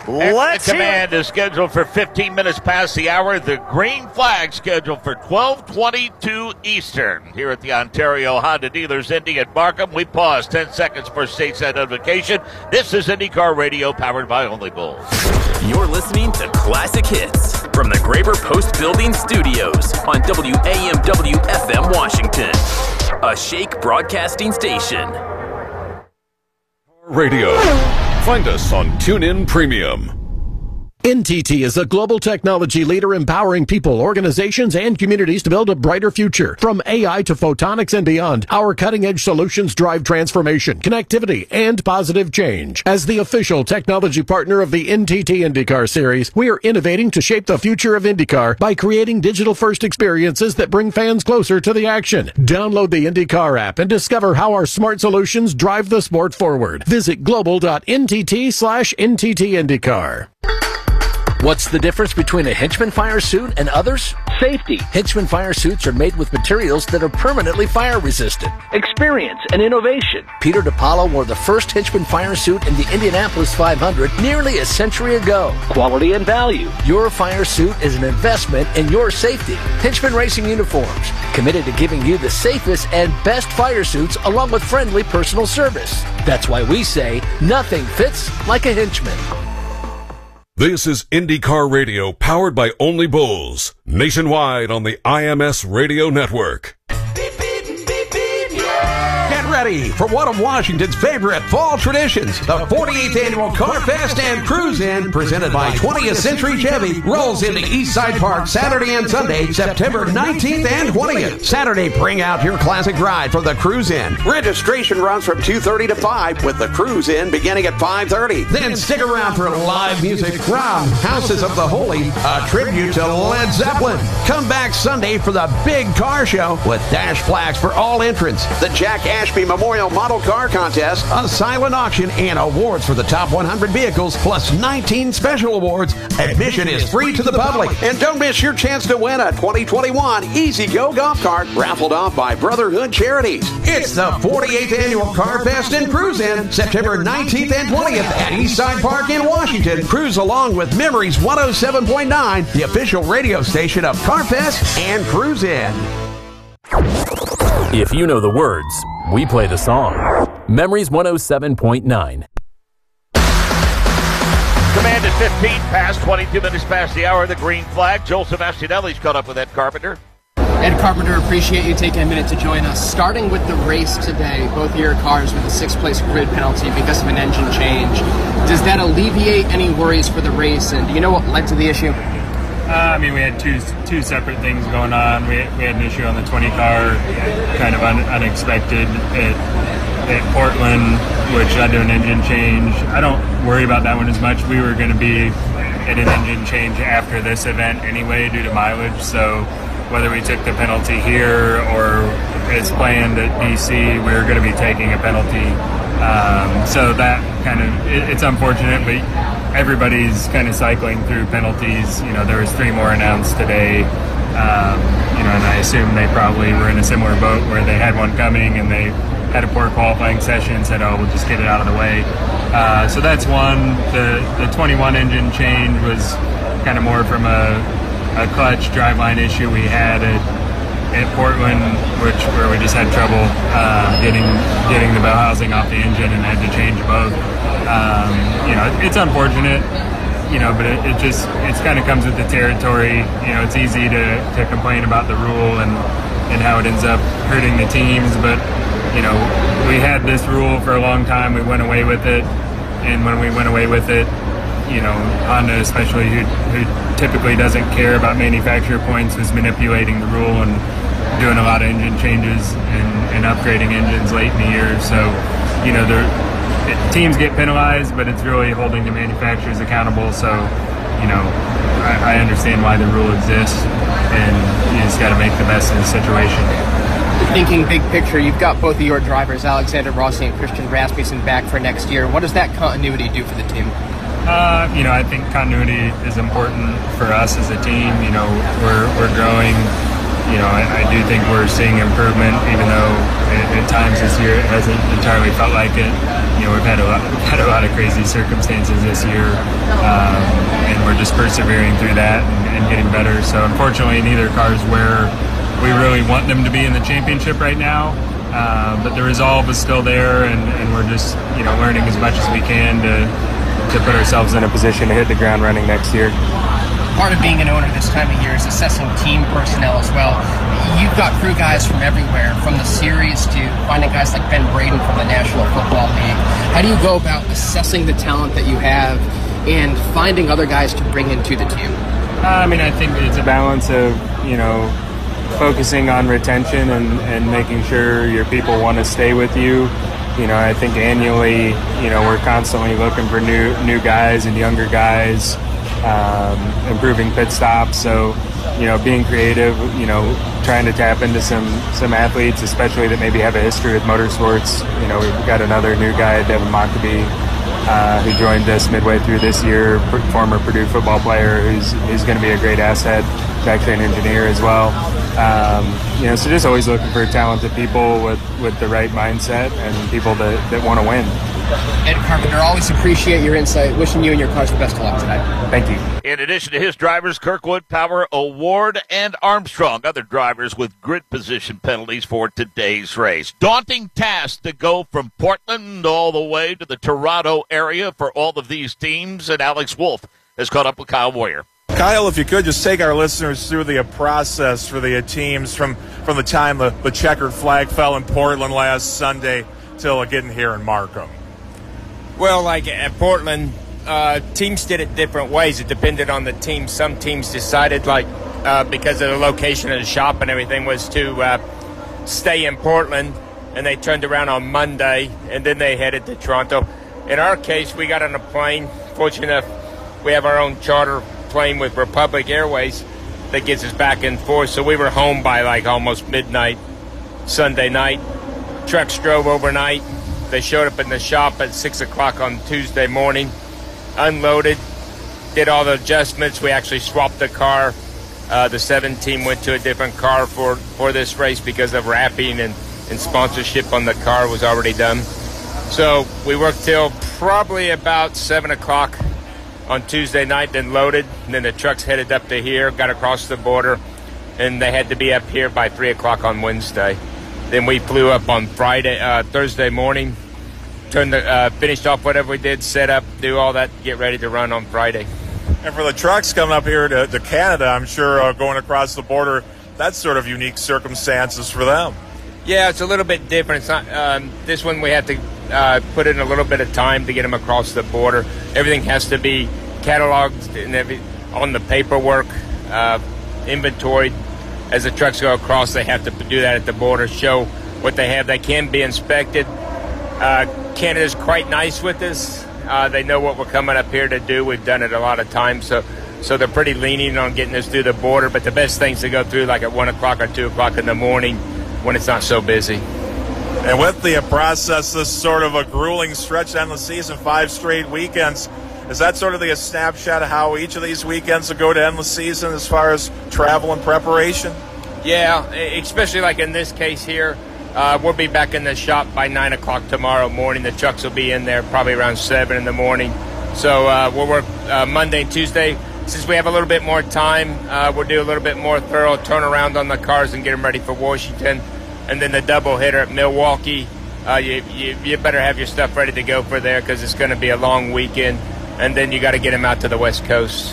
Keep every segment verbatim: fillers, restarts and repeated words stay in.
Let's the command is scheduled for fifteen minutes past the hour. The green flag scheduled for twelve twenty-two Eastern. Here at the Ontario Honda Dealers Indy at Markham, we pause ten seconds for stateside notification. This is IndyCar Radio, powered by Only Bulls. You're listening to Classic Hits from the Graber Post Building Studios on W A M W F M Washington, a Shake broadcasting station. Radio. Find us on TuneIn Premium. N T T is a global technology leader empowering people, organizations, and communities to build a brighter future. From A I to photonics and beyond, our cutting-edge solutions drive transformation, connectivity, and positive change. As the official technology partner of the N T T IndyCar Series, we are innovating to shape the future of IndyCar by creating digital-first experiences that bring fans closer to the action. Download the IndyCar app and discover how our smart solutions drive the sport forward. Visit global.ntt slash NTTIndyCar. What's the difference between a Henchman fire suit and others? Safety. Henchman fire suits are made with materials that are permanently fire resistant. Experience and innovation. Peter DiPaolo wore the first Henchman fire suit in the Indianapolis five hundred nearly a century ago. Quality and value. Your fire suit is an investment in your safety. Henchman Racing Uniforms, committed to giving you the safest and best fire suits along with friendly personal service. That's why we say nothing fits like a Henchman. This is IndyCar Radio, powered by Only Bulls, nationwide on the I M S Radio Network. Get ready for one of Washington's favorite fall traditions. The forty-eighth Annual Car Fest and Cruise In, presented by twentieth Century Chevy, rolls into Eastside Park Saturday and Sunday, September nineteenth and twentieth. Saturday, bring out your classic ride for the Cruise In. Registration runs from two thirty to five, with the Cruise In beginning at five thirty. Then stick around for live music from Houses of the Holy, a tribute to Led Zeppelin. Come back Sunday for the big car show with dash flags for all entrants, the Jack Ashby Memorial Model Car Contest, a silent auction, and awards for the top one hundred vehicles, plus nineteen special awards. Admission is free to the public. And don't miss your chance to win a twenty twenty-one Easy Go golf cart raffled off by Brotherhood Charities. It's the forty-eighth Annual Car Fest and Cruise In, September nineteenth and twentieth at Eastside Park in Washington. Cruise along with Memories one oh seven point nine, the official radio station of Car Fest and Cruise In. If you know the words, we play the song. Memories one oh seven point nine. Command at fifteen past, twenty-two minutes past the hour, the green flag. Joel Sebastianelli's caught up with Ed Carpenter. Ed Carpenter, appreciate you taking a minute to join us. Starting with the race today, both of your cars with a sixth-place grid penalty because of an engine change. Does that alleviate any worries for the race, and do you know what led to the issue? Uh, I mean, we had two two separate things going on. We, we had an issue on the twenty car, kind of un, unexpected at, at Portland, which led to an engine change. I don't worry about that one as much. We were going to be at an engine change after this event anyway due to mileage, so whether we took the penalty here or as planned at D C, we were going to be taking a penalty. Um, so that kind of, it, it's unfortunate, but everybody's kind of cycling through penalties. You know, there was three more announced today, um, you know, and I assume they probably were in a similar boat where they had one coming and they had a poor qualifying session and said, oh, we'll just get it out of the way. Uh, so that's one. The, the twenty-one engine change was kind of more from a, a clutch driveline issue we had at, at Portland, which where we just had trouble uh, getting getting the bell housing off the engine and had to change both. Um, you know, it's unfortunate, you know, but it, it just it's kind of comes with the territory. You know, it's easy to, to complain about the rule and, and how it ends up hurting the teams, but you know, we had this rule for a long time. We went away with it, and when we went away with it, you know, Honda especially, who, who typically doesn't care about manufacturer points, was manipulating the rule and doing a lot of engine changes and, and upgrading engines late in the year. So, you know, the teams get penalized, but it's really holding the manufacturers accountable. So, you know, I, I understand why the rule exists, and you just got to make the best of the situation. Thinking big picture, you've got both of your drivers, Alexander Rossi and Christian Rasmussen, back for next year. What does that continuity do for the team? Uh, you know, I think continuity is important for us as a team. You know, we're we're growing. you know, I, I do think we're seeing improvement, even though at, at times this year it hasn't entirely felt like it. You know, we've had a lot, we've had a lot of crazy circumstances this year, um, and we're just persevering through that and, and getting better. So unfortunately, neither car is where we really want them to be in the championship right now. Uh, but the resolve is still there, and, and we're just, you know, learning as much as we can to to put ourselves in a position to hit the ground running next year. Part of being an owner this time of year is assessing team personnel as well. You've got crew guys from everywhere, from the series to finding guys like Ben Braden from the National Football League. How do you go about assessing the talent that you have and finding other guys to bring into the team? Uh, I mean, I think it's a balance of, you know, focusing on retention and, and making sure your people want to stay with you. You know, I think annually, you know, we're constantly looking for new new guys and younger guys, um, improving pit stops. So, you know, being creative, you know, trying to tap into some, some athletes, especially that maybe have a history with motorsports. You know, we've got another new guy, Devin Mockabee, uh, who joined us midway through this year, former Purdue football player who's, who's going to be a great asset. He's actually an engineer as well. Um, you know, so just always looking for talented people with, with the right mindset and people that, that want to win. Ed Carpenter, always appreciate your insight. Wishing you and your cars the best of luck tonight. Thank you. In addition to his drivers, Kirkwood, Power, Award, and Armstrong, other drivers with grid position penalties for today's race. Daunting task to go from Portland all the way to the Toronto area for all of these teams, and Alex Wolf has caught up with Kyle Warrior. Kyle, if you could just take our listeners through the uh, process for the uh, teams from, from the time the, the checkered flag fell in Portland last Sunday till uh, getting here in Markham. Well, like at Portland, uh, teams did it different ways. It depended on the team. Some teams decided, like, uh, because of the location of the shop and everything, was to uh, stay in Portland, and they turned around on Monday, and then they headed to Toronto. In our case, we got on a plane. Fortunate enough, we have our own charter plane with Republic Airways that gets us back and forth. So we were home by like almost midnight Sunday night. Trucks drove overnight. They showed up in the shop at six o'clock on Tuesday morning, unloaded, did all the adjustments. We actually swapped the car. Uh, the seven team went to a different car for, for this race because of wrapping and, and sponsorship on the car was already done. So we worked till probably about seven o'clock on Tuesday night, then loaded, and then the trucks headed up to here, got across the border, and they had to be up here by three o'clock on Wednesday. Then we flew up on Friday, uh, Thursday morning, turned the, uh, finished off whatever we did, set up, do all that, get ready to run on Friday. And for the trucks coming up here to, to Canada, I'm sure uh, going across the border, that's sort of unique circumstances for them. Yeah, it's a little bit different. It's not, um, this one we have to uh, put in a little bit of time to get them across the border. Everything has to be cataloged and every, on the paperwork, uh, inventoried. As the trucks go across, they have to do that at the border, show what they have. They can be inspected. Uh, Canada's quite nice with us. Uh, they know what we're coming up here to do. We've done it a lot of times, so so they're pretty lenient on getting us through the border. But the best thing's to go through like at one o'clock or two o'clock in the morning when it's not so busy. And with the process, this sort of a grueling stretch down the season, five straight weekends, is that sort of the a snapshot of how each of these weekends will go to end the season as far as travel and preparation? Yeah, especially like in this case here. Uh, we'll be back in the shop by nine o'clock tomorrow morning. The trucks will be in there probably around seven in the morning. So uh, we'll work uh, Monday and Tuesday. Since we have a little bit more time, uh, we'll do a little bit more thorough turnaround on the cars and get them ready for Washington. And then the double hitter at Milwaukee. Uh, you, you, you better have your stuff ready to go for there because it's going to be a long weekend. And then you got to get them out to the West Coast.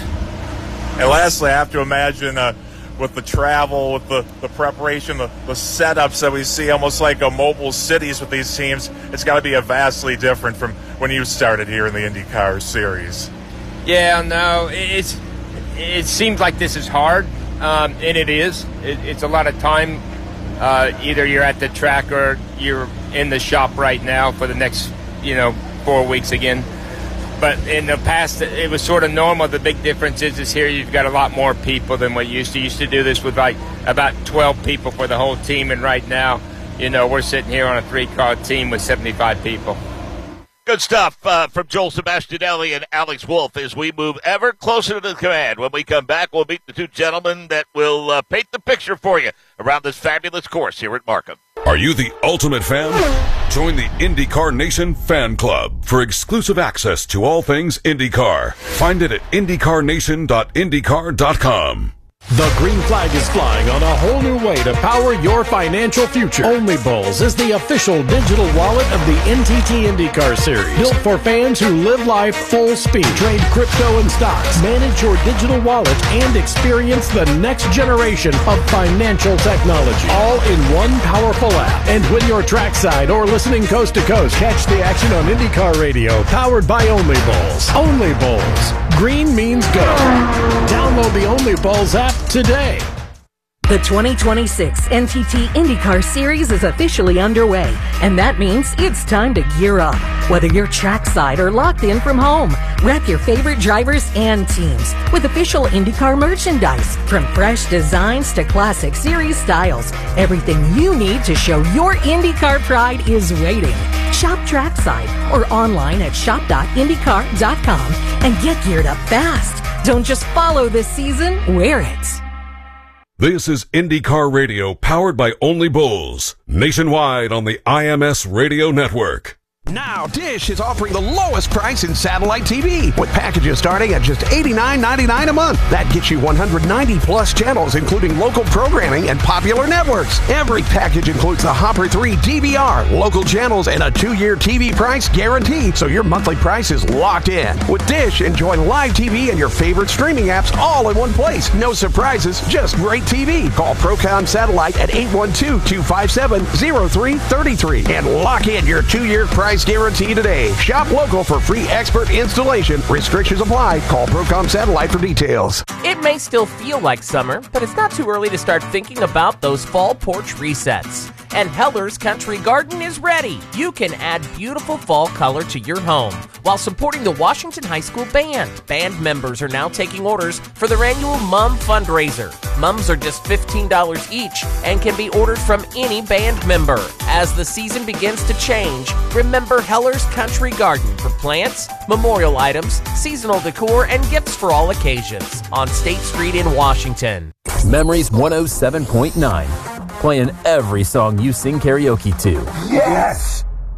And lastly, I have to imagine uh, with the travel, with the, the preparation, the, the setups that we see, almost like a mobile cities with these teams, it's got to be a vastly different from when you started here in the IndyCar series. Yeah, no, it's it seems like this is hard, um, and it is. It, it's a lot of time. Uh, either you're at the track or you're in the shop right now for the next, you know, four weeks again. But in the past, it was sort of normal. The big difference is, is here you've got a lot more people than what you used to. You used to do this with like about twelve people for the whole team, and right now, you know, we're sitting here on a three-car team with seventy-five people. Good Good stuff uh, from Joel Sebastianelli and Alex Wolf as we move ever closer to the command. When we come back, we'll meet the two gentlemen that will uh, paint the picture for you around this fabulous course here at Markham. Are you the ultimate fan? Join the IndyCar Nation Fan Club for exclusive access to all things IndyCar. Find it at indycar nation dot indycar dot com. The green flag is flying on a whole new way to power your financial future. Only Bowls is the official digital wallet of the N T T IndyCar Series. Built for fans who live life full speed. Trade crypto and stocks. Manage your digital wallet and experience the next generation of financial technology. All in one powerful app. And when you're trackside or listening coast to coast, catch the action on IndyCar Radio. Powered by Only Bowls. Only Bowls. Green means go. Download the Only Bowls app today. The twenty twenty-six N T T IndyCar Series is officially underway, and that means it's time to gear up. Whether you're trackside or locked in from home, rep your favorite drivers and teams with official IndyCar merchandise. From fresh designs to classic series styles, everything you need to show your IndyCar pride is waiting. Shop trackside or online at shop dot indycar dot com and get geared up fast. Don't just follow this season, wear it. This is IndyCar Radio, powered by Only Bulls, nationwide on the I M S Radio Network. Now, Dish is offering the lowest price in satellite T V with packages starting at just eighty-nine ninety-nine a month. That gets you one hundred ninety plus channels, including local programming and popular networks. Every package includes the Hopper three D V R, local channels, and a two-year T V price guarantee, so your monthly price is locked in. With Dish, enjoy live T V and your favorite streaming apps all in one place. No surprises, just great T V. Call Procom Satellite at eight one two, two five seven, zero three three three and lock in your two-year price guarantee today. Shop local for free expert installation. Restrictions apply. Call Procom Satellite for details. It may still feel like summer, but it's not too early to start thinking about those fall porch resets. And Heller's Country Garden is ready. You can add beautiful fall color to your home while supporting the Washington High School Band. Band members are now taking orders for their annual Mum fundraiser. Mums are just fifteen dollars each and can be ordered from any band member. As the season begins to change, remember Heller's Country Garden for plants, memorial items, seasonal decor, and gifts for all occasions on State Street in Washington. Memories one oh seven point nine. Playing every song you sing karaoke to. Yes!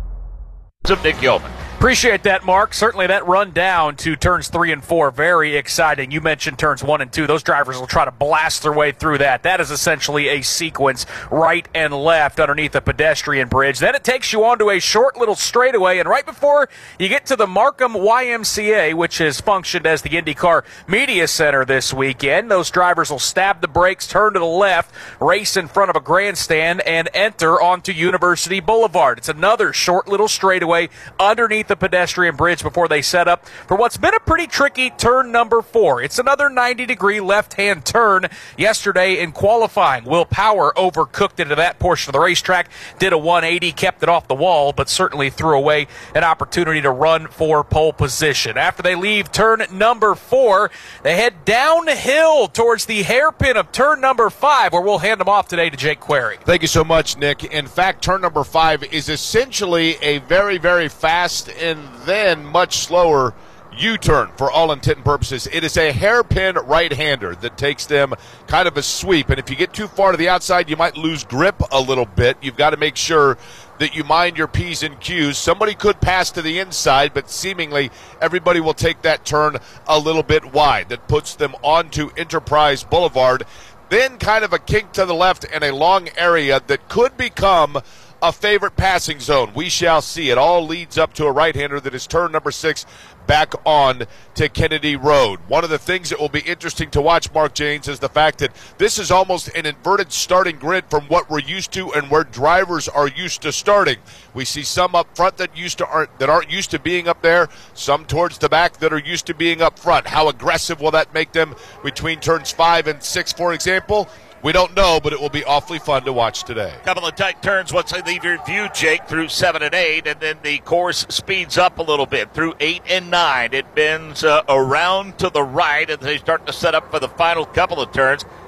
Of Nick Yeoman. Appreciate that, Mark. Certainly that run down to turns three and four, very exciting. You mentioned turns one and two. Those drivers will try to blast their way through that. That is essentially a sequence right and left underneath a pedestrian bridge. Then it takes you onto a short little straightaway, and right before you get to the Markham Y M C A, which has functioned as the IndyCar Media Center this weekend, those drivers will stab the brakes, turn to the left, race in front of a grandstand, and enter onto University Boulevard. It's another short little straightaway underneath the pedestrian bridge before they set up for what's been a pretty tricky turn number four. It's another ninety degree left-hand turn. Yesterday in qualifying, Will Power overcooked into that portion of the racetrack, did a one eighty, kept it off the wall, but certainly threw away an opportunity to run for pole position. After they leave turn number four, they head downhill towards the hairpin of turn number five, where we'll hand them off today to Jake Query. Thank you so much, Nick. In fact, turn number five is essentially a very, very fast and then much slower U-turn for all intent and purposes. It is a hairpin right-hander that takes them kind of a sweep, and if you get too far to the outside, you might lose grip a little bit. You've got to make sure that you mind your P's and Q's. Somebody could pass to the inside, but seemingly everybody will take that turn a little bit wide. That puts them onto Enterprise Boulevard. Then kind of a kink to the left and a long area that could become a favorite passing zone. We shall see. It all leads up to a right-hander that is turn number six back on to Kennedy Road. One of the things that will be interesting to watch, Mark Janes, is the fact that this is almost an inverted starting grid from what we're used to and where drivers are used to starting. We see some up front that used to aren't that aren't used to being up there, some towards the back that are used to being up front. How aggressive will that make them between turns five and six, for example? We don't know, but it will be awfully fun to watch today. Couple of tight turns once they leave your view, Jake, through seven and eight, and then the course speeds up a little bit through eight and nine. It bends uh, around to the right as they start to set up for the final couple of turns.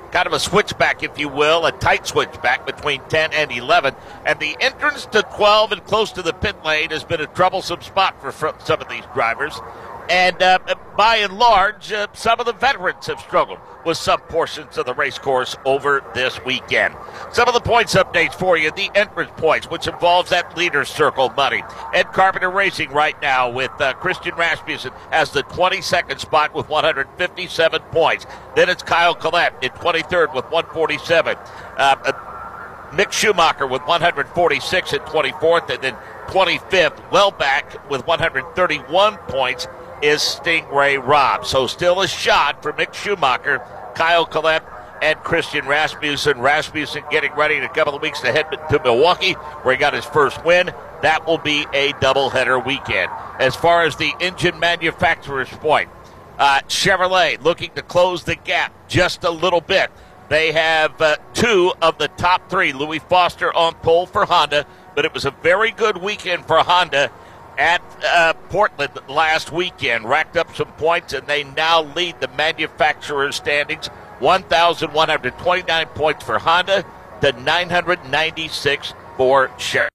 kind of a switchback, if you will, a tight switchback between ten and eleven. And the entrance to twelve and close to the pit lane has been a troublesome spot for some of these drivers. And uh, by and large, uh, some of the veterans have struggled with some portions of the race course over this weekend. Some of the points updates for you. The entrance points, which involves that leader's circle money. Ed Carpenter Racing right now with uh, Christian Rasmussen as the twenty-second spot with one hundred fifty-seven points. Then it's Kyle Collette in twenty-third with one hundred forty-seven. Uh, uh, Mick Schumacher with one hundred forty-six at twenty-fourth, and then twenty-fifth, well back with one hundred thirty-one points, is Stingray Robb. So still a shot for Mick Schumacher, Kyle Collette, and Christian Rasmussen. Rasmussen getting ready in a couple of weeks to head to Milwaukee, where he got his first win. That will be a doubleheader weekend. As far as the engine manufacturer's point, uh, Chevrolet looking to close the gap just a little bit. They have uh, two of the top three. Louis Foster on pole for Honda, but it was a very good weekend for Honda at uh, Portland last weekend. Racked up some points, and they now lead the manufacturer's standings. one thousand one hundred twenty-nine points for Honda to nine hundred ninety-six for Chevrolet.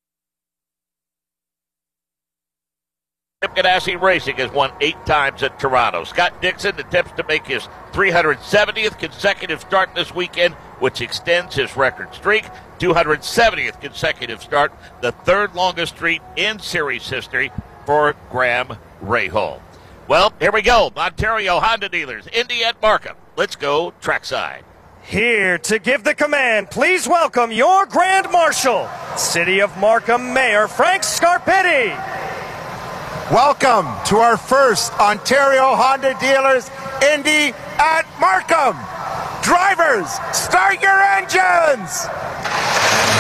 Chip Ganassi Racing has won eight times at Toronto. Scott Dixon attempts to make his three hundred seventieth consecutive start this weekend, which extends his record streak. two hundred seventieth consecutive start, the third longest streak in series history for Graham Rahal. Well, here we go. Ontario Honda dealers, Indy at Markham. Let's go trackside. Here to give the command, please welcome your Grand Marshal, City of Markham Mayor Frank Scarpetti. Welcome to our first Ontario Honda Dealers Indy at Markham. Drivers, start your engines!